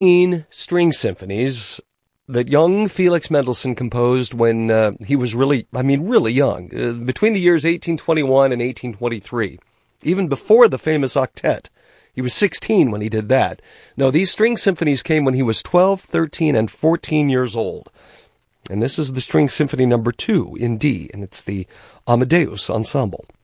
string symphonies that young Felix Mendelssohn composed when he was really young, between the years 1821 and 1823, even before the famous octet. He was 16 when he did that. No, these string symphonies came when he was 12, 13, and 14 years old. And this is the String Symphony number 2 in D, and it's the Amadeus Ensemble.